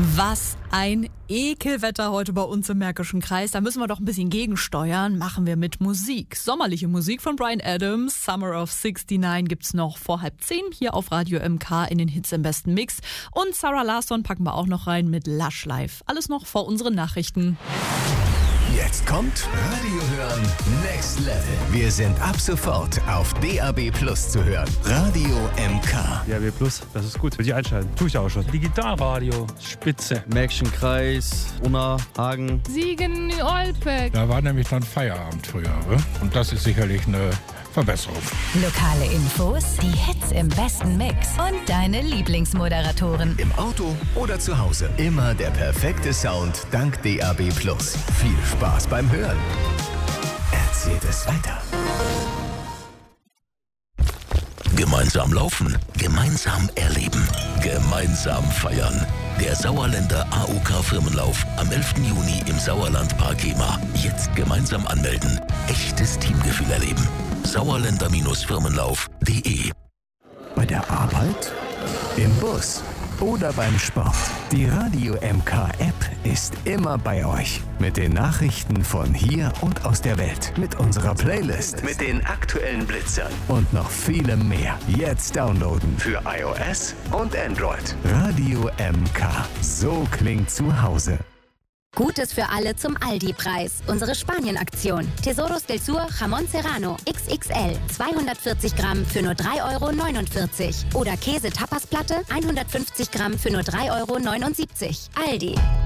Was ein Ekelwetter heute bei uns im Märkischen Kreis. Da müssen wir doch ein bisschen gegensteuern. Machen wir mit Musik. Sommerliche Musik von Bryan Adams. Summer of 69 gibt's noch vor 9:30 hier auf Radio MK in den Hits im besten Mix. Und Sarah Larsson packen wir auch noch rein mit Lush Life. Alles noch vor unseren Nachrichten. Jetzt kommt Radio hören Next Level. Wir sind ab sofort auf DAB+ zu hören. Radio MK. DAB+, das ist gut. Will ich einschalten. Tue ich auch schon. Digitalradio, spitze. Märkischen Kreis, Unna, Hagen. Siegen, Olpe. Da war nämlich dann Feierabend früher. Und das ist sicherlich eine Verbesserung. Lokale Infos, die Hits im besten Mix und deine Lieblingsmoderatoren. Im Auto oder zu Hause. Immer der perfekte Sound dank DAB+. Viel Spaß beim Hören. Erzählt es weiter. Gemeinsam laufen, gemeinsam erleben, gemeinsam feiern. Der Sauerländer AOK-Firmenlauf am 11. Juni im Sauerlandpark Hema. Jetzt gemeinsam anmelden. Echtes Teamgefühl erleben. Sauerländer-Firmenlauf.de. Bei der Arbeit, im Bus oder beim Sport. Die Radio MK App ist immer bei euch. Mit den Nachrichten von hier und aus der Welt. Mit unserer Playlist. Mit den aktuellen Blitzern. Und noch vielem mehr. Jetzt downloaden für iOS und Android. Radio MK. So klingt zu Hause. Gutes für alle zum Aldi-Preis. Unsere Spanien-Aktion. Tesoros del Sur Jamón Serrano XXL 240 Gramm für nur 3,49 €. Oder Käse-Tapasplatte 150 Gramm für nur 3,79 €. Aldi.